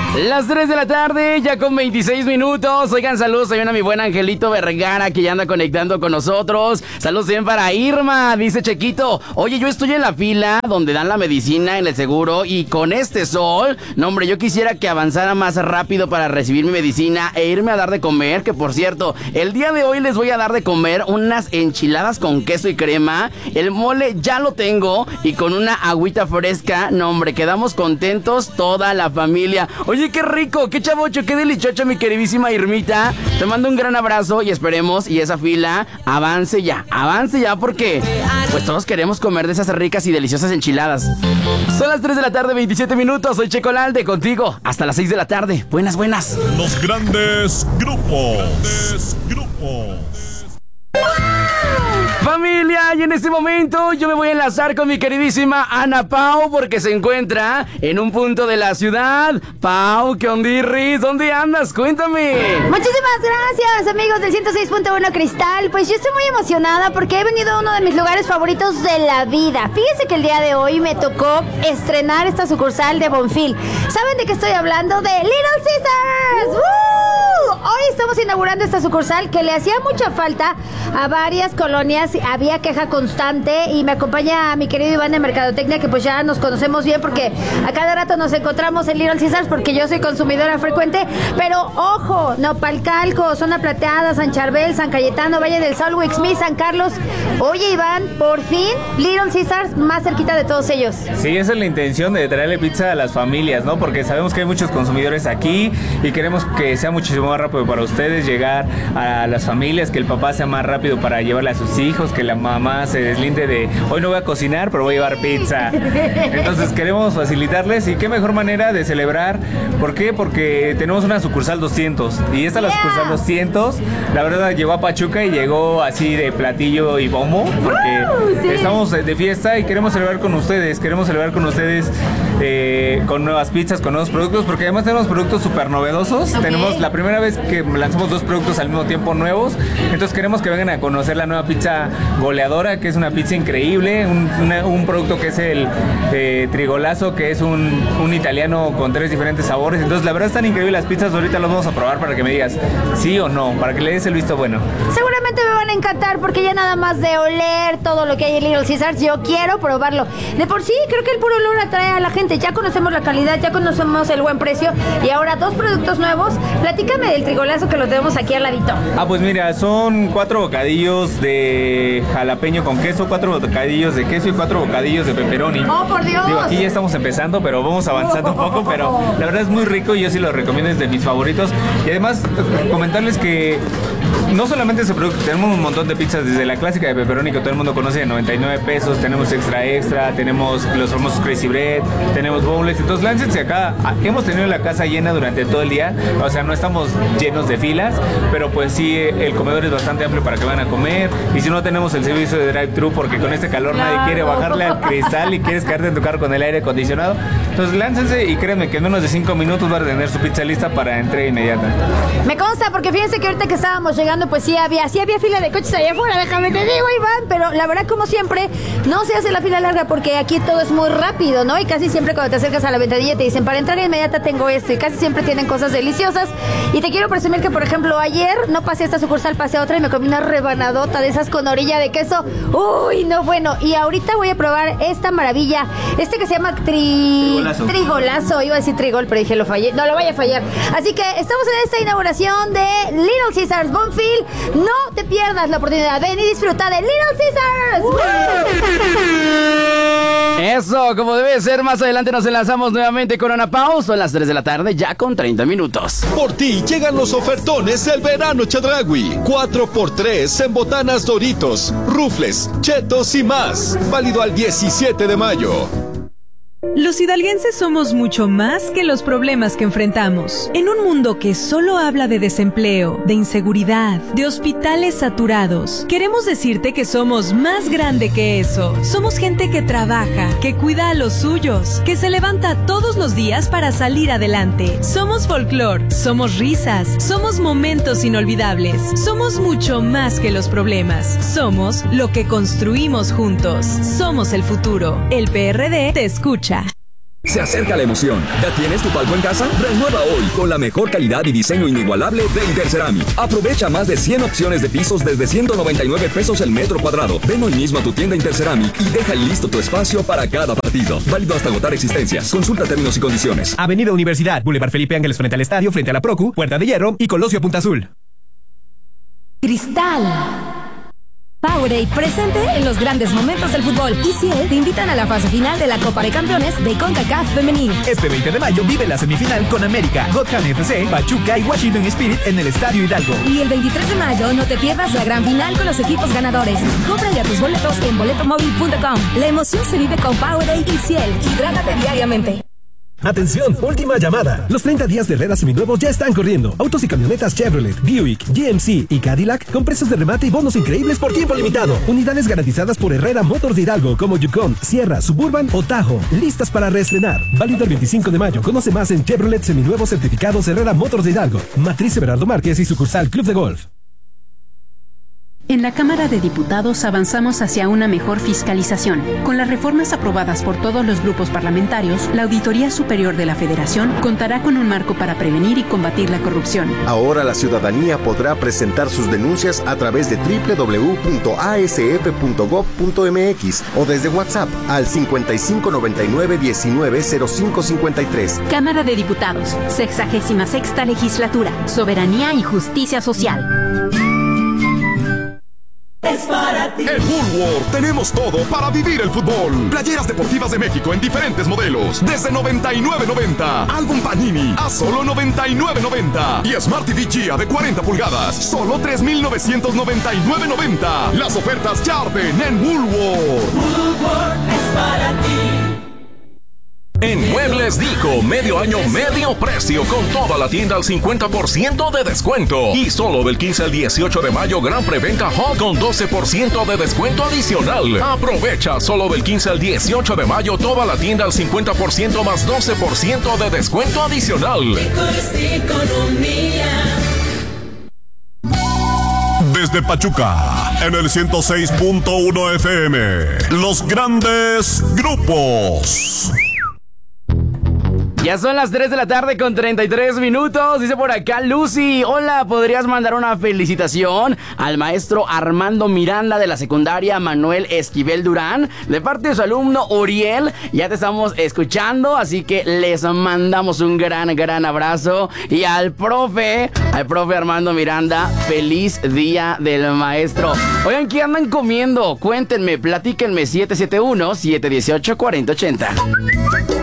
Las 3 de la tarde, ya con 26 minutos. Oigan, saludos también a mi buen Angelito Vergara, que ya anda conectando con nosotros. Saludos bien para Irma, dice Chequito. Oye, yo estoy en la fila donde dan la medicina en el seguro y con este sol, no hombre, yo quisiera que avanzara más rápido para recibir mi medicina e irme a dar de comer, que por cierto, el día de hoy les voy a dar de comer unas enchiladas con queso y crema. El mole ya lo tengo y con una agüita fresca, no hombre, quedamos contentos toda la familia. Oye, qué rico, qué chavocho, qué delicioso, mi queridísima Irmita. Te mando un gran abrazo y esperemos y esa fila avance ya porque pues todos queremos comer de esas ricas y deliciosas enchiladas. Son las 3 de la tarde, 27 minutos. Soy Checo Lalde contigo hasta las 6 de la tarde. Buenas. Los grandes grupos. Familia, y en este momento yo me voy a enlazar con mi queridísima Ana Pau porque se encuentra en un punto de la ciudad. Pau, ¿qué ondirris? ¿Dónde andas? Cuéntame. Muchísimas gracias, amigos del 106.1 Cristal. Pues yo estoy muy emocionada porque he venido a uno de mis lugares favoritos de la vida. Fíjense que el día de hoy me tocó estrenar esta sucursal de Bonfil. ¿Saben de qué estoy hablando? De Little Caesars. Hoy estamos inaugurando esta sucursal que le hacía mucha falta a varias colonias. Había queja constante y me acompaña mi querido Iván de Mercadotecnia, que pues ya nos conocemos bien porque a cada rato nos encontramos en Little Caesars porque yo soy consumidora frecuente. Pero ojo, Nopalcalco, Zona Plateada, San Charbel, San Cayetano, Valle del Sol, Wixmí, San Carlos. Oye, Iván, por fin Little Caesars más cerquita de todos ellos. Sí, esa es la intención de traerle pizza a las familias, ¿no? Porque sabemos que hay muchos consumidores aquí y queremos que sea muchísimo más rápido para ustedes llegar a las familias, que el papá sea más rápido para llevarle a sus hijos, que la mamá se deslinde de hoy no voy a cocinar, pero voy a llevar pizza. Entonces queremos facilitarles y qué mejor manera de celebrar. ¿Por qué? Porque tenemos una sucursal 200 y esta la sucursal 200, la verdad llegó a Pachuca y llegó así de platillo y bombo porque sí, estamos de fiesta y queremos celebrar con ustedes, con nuevas pizzas, con nuevos productos, porque además tenemos productos súper novedosos. Okay. Tenemos la primera vez que lanzamos 2 productos al mismo tiempo nuevos, entonces queremos que vengan a conocer la nueva pizza goleadora, que es una pizza increíble, un producto que es el Trigolazo, que es un italiano con 3 diferentes sabores. Entonces la verdad están increíbles las pizzas, ahorita las vamos a probar para que me digas sí o no, para que le des el visto bueno. Seguramente me van a encantar porque ya nada más de oler todo lo que hay en Little Caesars, yo quiero probarlo. De por sí, creo que el puro olor atrae a la gente. Ya conocemos la calidad, ya conocemos el buen precio y ahora 2 productos nuevos. Platícame del Trigolazo que lo tenemos aquí al ladito. Pues mira, son 4 bocadillos de jalapeño con queso, 4 bocadillos de queso y 4 bocadillos de pepperoni. ¡Oh, por Dios! Digo, aquí ya estamos empezando, pero vamos avanzando un poco, pero la verdad es muy rico y yo sí lo recomiendo, es de mis favoritos. Y además, comentarles que no solamente ese producto, tenemos un montón de pizzas, desde la clásica de pepperoni que todo el mundo conoce de 99 pesos, tenemos extra, tenemos los famosos Crazy Bread, tenemos bowls. Entonces láncense acá. Hemos tenido la casa llena durante todo el día, o sea, no estamos llenos de filas, pero pues sí, el comedor es bastante amplio para que vayan a comer. Y si no, tenemos el servicio de drive-thru porque con este calor nadie quiere bajarle al cristal y quieres quedarte en tu carro con el aire acondicionado. Entonces láncense y créanme que en menos de 5 minutos van a tener su pizza lista para entrega inmediata. Me consta, porque fíjense que ahorita que estábamos llegando pues sí había fila de coches allá afuera, déjame te digo, Iván, pero la verdad, como siempre, no se hace la fila larga porque aquí todo es muy rápido, ¿no? Y casi siempre cuando te acercas a la ventanilla te dicen, para entrega inmediata tengo esto, y casi siempre tienen cosas deliciosas. Y te quiero presumir que, por ejemplo, ayer no pasé a esta sucursal, pasé a otra y me comí una rebanadota de esas con orilla de queso. Uy, no, bueno. Y ahorita voy a probar esta maravilla, que se llama Trigolazo. Iba a decir Trigol, pero dije, lo fallé. No, lo voy a fallar. Así que estamos en esta inauguración de Little Caesars Bonfil. No te pierdas la oportunidad. Ven y disfruta de Little Caesars. Eso, como debe ser. Más adelante nos enlazamos nuevamente con Ana Pau. Son las 3 de la tarde, ya con 30 minutos. Por ti llegan los ofertones del verano Chedraui. 4x3 en botanas Doritos, rufles, chetos y más. Válido al 17 de mayo. Los hidalguenses somos mucho más que los problemas que enfrentamos. En un mundo que solo habla de desempleo, de inseguridad, de hospitales saturados, queremos decirte que somos más grande que eso. Somos gente que trabaja, que cuida a los suyos, que se levanta todos los días para salir adelante. Somos folclor, somos risas, somos momentos inolvidables. Somos mucho más que los problemas. Somos lo que construimos juntos. Somos el futuro. El PRD te escucha. Se acerca la emoción. ¿Ya tienes tu palco en casa? Renueva hoy con la mejor calidad y diseño inigualable de Interceramic. Aprovecha más de 100 opciones de pisos desde 199 pesos el metro cuadrado. Ven hoy mismo a tu tienda Interceramic y deja listo tu espacio para cada partido. Válido hasta agotar existencias. Consulta términos y condiciones. Avenida Universidad, Boulevard Felipe Ángeles frente al estadio, frente a la Procu, Puerta de Hierro y Colosio Punta Azul. Cristal. Powerade presente en los grandes momentos del fútbol. Y Ciel te invitan a la fase final de la Copa de Campeones de CONCACAF Femenil. Este 20 de mayo vive la semifinal con América, Gotham FC, Pachuca y Washington Spirit en el Estadio Hidalgo. Y el 23 de mayo no te pierdas la gran final con los equipos ganadores. Compra ya tus boletos en boletomóvil.com. La emoción se vive con Powerade y Ciel. Hidrátate diariamente. Atención, última llamada. Los 30 días de Herrera seminuevos ya están corriendo. Autos y camionetas Chevrolet, Buick, GMC y Cadillac con precios de remate y bonos increíbles por tiempo limitado. Unidades garantizadas por Herrera Motors de Hidalgo como Yukon, Sierra, Suburban o Tahoe. Listas para reestrenar. Válido el 25 de mayo. Conoce más en Chevrolet seminuevos certificados Herrera Motors de Hidalgo. Matriz Everardo Márquez y sucursal Club de Golf. En la Cámara de Diputados avanzamos hacia una mejor fiscalización. Con las reformas aprobadas por todos los grupos parlamentarios, la Auditoría Superior de la Federación contará con un marco para prevenir y combatir la corrupción. Ahora la ciudadanía podrá presentar sus denuncias a través de www.asf.gov.mx o desde WhatsApp al 5599-190553. Cámara de Diputados, 66ª Legislatura, Soberanía y Justicia Social. Es para ti. En Woolworth tenemos todo para vivir el fútbol. Playeras deportivas de México en diferentes modelos, desde $99.90. Álbum Panini a solo $99.90. Y Smart TV Gia de 40 pulgadas, solo $3,999.90. Las ofertas ya arden en Woolworth. Woolworth es para ti. En Muebles Dico, medio año, medio precio, con toda la tienda al 50% de descuento. Y solo del 15 al 18 de mayo, gran preventa Hot con 12% de descuento adicional. Aprovecha solo del 15 al 18 de mayo, toda la tienda al 50% más 12% de descuento adicional. Desde Pachuca, en el 106.1 FM, los grandes grupos. Ya son las 3 de la tarde con 33 minutos. Dice por acá Lucy: hola, ¿podrías mandar una felicitación al maestro Armando Miranda de la secundaria Manuel Esquivel Durán, de parte de su alumno Uriel? Ya te estamos escuchando, así que les mandamos un gran abrazo. Y al profe Armando Miranda, feliz día del maestro. Oigan, ¿qué andan comiendo? Cuéntenme, platíquenme. 771-718-4080.